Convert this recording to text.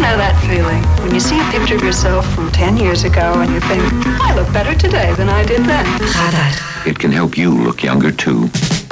know that feeling when you see a picture of yourself from 10 years ago and you think, I look better today than I did then. Radar. It can help you look younger too.